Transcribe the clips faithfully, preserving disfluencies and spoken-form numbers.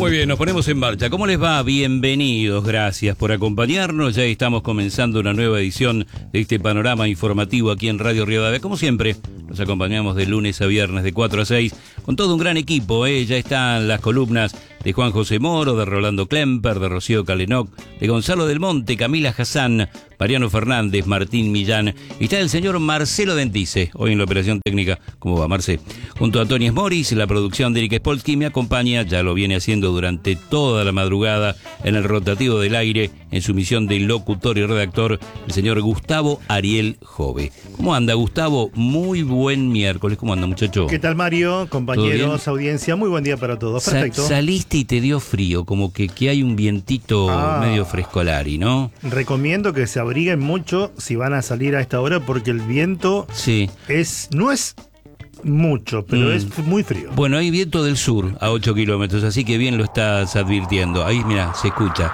Muy bien, nos ponemos en marcha. ¿Cómo les va? Bienvenidos, gracias por acompañarnos. Ya estamos comenzando una nueva edición de este panorama informativo aquí en Radio Rivadavia. Como siempre, nos acompañamos de lunes a viernes de cuatro a seis con todo un gran equipo, ¿eh? Ya están las columnas de Juan José Moro, de Rolando Klemper, de Rocío Calenoc, de Gonzalo del Monte, Camila Hassan, Mariano Fernández, Martín Millán. Y está el señor Marcelo Dentice, hoy en la operación técnica. ¿Cómo va, Marce? Junto a Tony Morris, la producción de Eric Spolsky me acompaña, ya lo viene haciendo durante toda la madrugada en el rotativo del aire, en su misión de locutor y redactor, el señor Gustavo Ariel Jove. ¿Cómo anda, Gustavo? Muy buen miércoles. ¿Cómo anda, muchacho? ¿Qué tal, Mario? Compañeros, audiencia, muy buen día para todos. Perfecto. Sa- saliste y te dio frío, como que, que hay un vientito ah, medio frescolari, ¿no? Recomiendo que se abriguen mucho si van a salir a esta hora, porque el viento sí. es no es mucho, pero mm. es muy frío. Bueno, hay viento del sur a ocho kilómetros, así que bien lo estás advirtiendo. Ahí, mira, se escucha.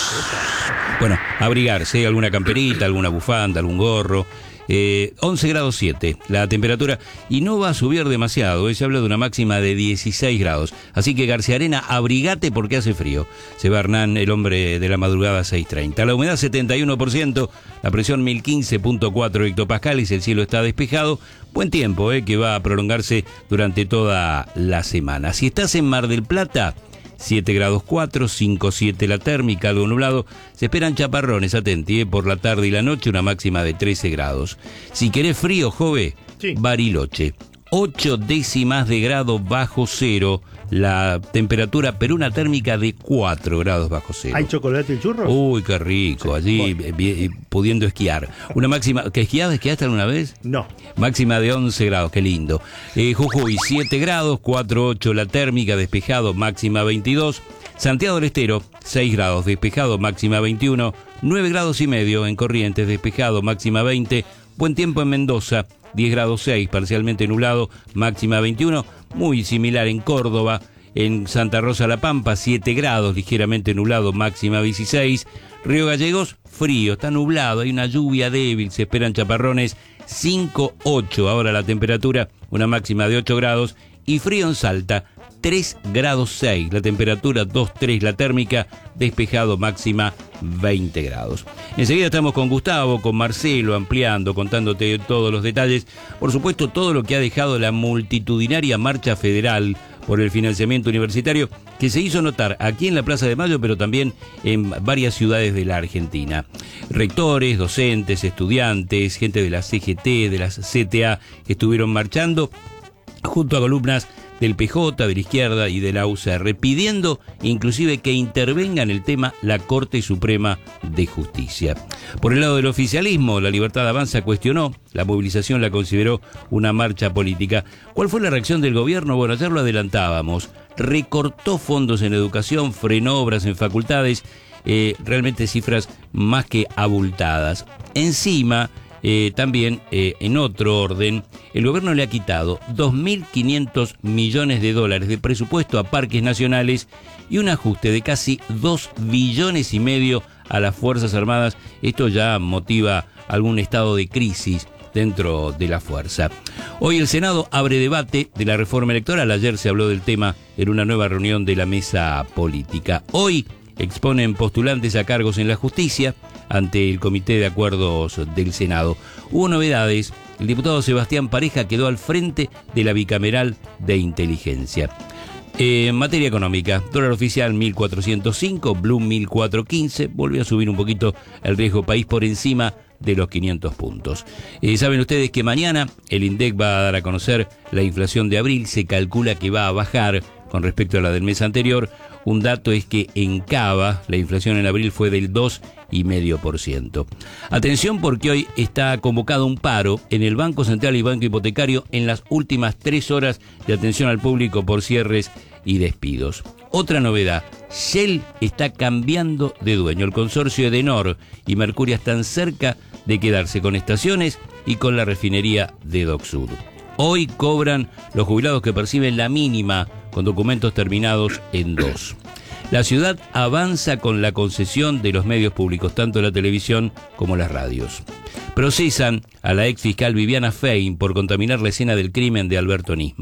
Bueno, abrigarse, alguna camperita, alguna bufanda, algún gorro. Eh, once grados siete la temperatura, y no va a subir demasiado, ¿eh? Se habla de una máxima de dieciséis grados, así que García Arena, abrigate porque hace frío. Se va Hernán, el hombre de la madrugada, seis treinta. La humedad setenta y uno por ciento, la presión mil quince punto cuatro hectopascales, el cielo está despejado. Buen tiempo, ¿eh? Que va a prolongarse durante toda la semana. Si estás en Mar del Plata, siete grados cuatro, cinco siete la térmica, algo nublado. Se esperan chaparrones, atenti, ¿eh? Por la tarde y la noche, una máxima de trece grados. Si querés frío, Jove, sí. Bariloche, ocho décimas de grado bajo cero la temperatura, pero una térmica de cuatro grados bajo cero. ¿Hay chocolate y churros? Uy, qué rico, sí, allí bueno. eh, pudiendo esquiar. Una máxima, ¿que esquiaste, esquiaste alguna vez? No. Máxima de once grados, qué lindo. Eh, Jujuy, siete grados, cuatro ocho la térmica, despejado, máxima veintidós. Santiago del Estero, seis grados, despejado, máxima veintiuno. nueve grados y medio en Corrientes, despejado, máxima veinte. Buen tiempo en Mendoza, diez grados seis, parcialmente nublado, máxima veintiuno. Muy similar en Córdoba. En Santa Rosa La Pampa, siete grados, ligeramente nublado, máxima dieciséis. Río Gallegos, frío, está nublado, hay una lluvia débil, se esperan chaparrones, cinco ocho. Ahora la temperatura, una máxima de ocho grados. Y frío en Salta, tres grados seis, la temperatura dos tres, la térmica, despejado, máxima veinte grados. Enseguida estamos con Gustavo, con Marcelo, ampliando, contándote todos los detalles. Por supuesto, todo lo que ha dejado la multitudinaria marcha federal por el financiamiento universitario, que se hizo notar aquí en la Plaza de Mayo, pero también en varias ciudades de la Argentina. Rectores, docentes, estudiantes, gente de la C G T, de las C T A, que estuvieron marchando junto a columnas del P J, de la izquierda y de la U C R, pidiendo inclusive que intervenga en el tema la Corte Suprema de Justicia. Por el lado del oficialismo, La Libertad Avanza cuestionó la movilización, la consideró una marcha política. ¿Cuál fue la reacción del gobierno? Bueno, ayer lo adelantábamos. Recortó fondos en educación, frenó obras en facultades, eh, realmente cifras más que abultadas. Encima, Eh, también, eh, en otro orden, el gobierno le ha quitado dos mil quinientos millones de dólares de presupuesto a parques nacionales y un ajuste de casi dos billones y medio a las Fuerzas Armadas. Esto ya motiva algún estado de crisis dentro de la fuerza. Hoy el Senado abre debate de la reforma electoral. Ayer se habló del tema en una nueva reunión de la mesa política. Hoy exponen postulantes a cargos en la justicia ante el Comité de Acuerdos del Senado. Hubo novedades. El diputado Sebastián Pareja quedó al frente de la bicameral de inteligencia. Eh, en materia económica, dólar oficial mil cuatrocientos cinco, Blue mil cuatrocientos quince, volvió a subir un poquito el riesgo país por encima de los quinientos puntos. Eh, Saben ustedes que mañana el INDEC va a dar a conocer la inflación de abril, se calcula que va a bajar con respecto a la del mes anterior. Un dato es que en Cava la inflación en abril fue del dos coma cinco por ciento. Atención, porque hoy está convocado un paro en el Banco Central y Banco Hipotecario en las últimas tres horas de atención al público por cierres y despidos. Otra novedad, Shell está cambiando de dueño. El consorcio Edenor y Mercuria están cerca de quedarse con estaciones y con la refinería de Dock Sud. Hoy cobran los jubilados que perciben la mínima con documentos terminados en dos. La ciudad avanza con la concesión de los medios públicos, tanto la televisión como las radios. Procesan a la ex fiscal Viviana Fein por contaminar la escena del crimen de Alberto Nisman.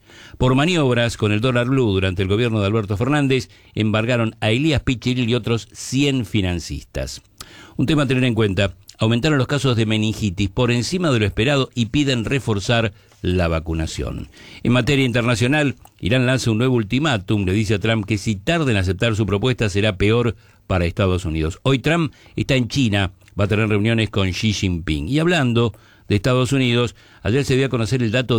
Por maniobras con el dólar blue durante el gobierno de Alberto Fernández, embargaron a Elías Pichiril y otros cien financistas. Un tema a tener en cuenta: aumentaron los casos de meningitis por encima de lo esperado y piden reforzar la vacunación. En materia internacional, Irán lanza un nuevo ultimátum, le dice a Trump que si tarda en aceptar su propuesta será peor para Estados Unidos. Hoy Trump está en China, va a tener reuniones con Xi Jinping. Y hablando de Estados Unidos, ayer se dio a conocer el dato